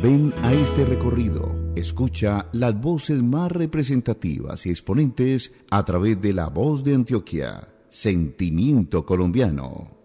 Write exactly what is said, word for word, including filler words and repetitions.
Ven a este recorrido, escucha las voces más representativas y exponentes a través de La Voz de Antioquia, Sentimiento Colombiano.